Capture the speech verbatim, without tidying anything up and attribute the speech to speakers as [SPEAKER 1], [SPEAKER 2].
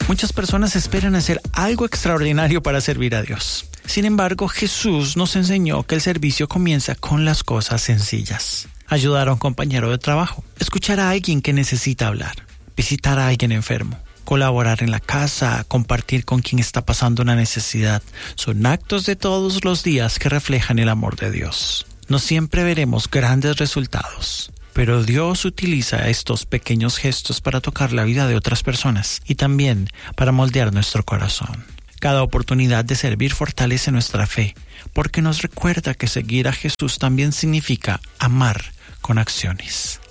[SPEAKER 1] Muchas personas esperan hacer algo extraordinario para servir a Dios. Sin embargo, Jesús nos enseñó que el servicio comienza con las cosas sencillas. Ayudar a un compañero de trabajo, escuchar a alguien que necesita hablar, visitar a alguien enfermo, colaborar en la casa, compartir con quien está pasando una necesidad. Son actos de todos los días que reflejan el amor de Dios. No siempre veremos grandes resultados, pero Dios utiliza estos pequeños gestos para tocar la vida de otras personas y también para moldear nuestro corazón. Cada oportunidad de servir fortalece nuestra fe, porque nos recuerda que seguir a Jesús también significa amar con acciones.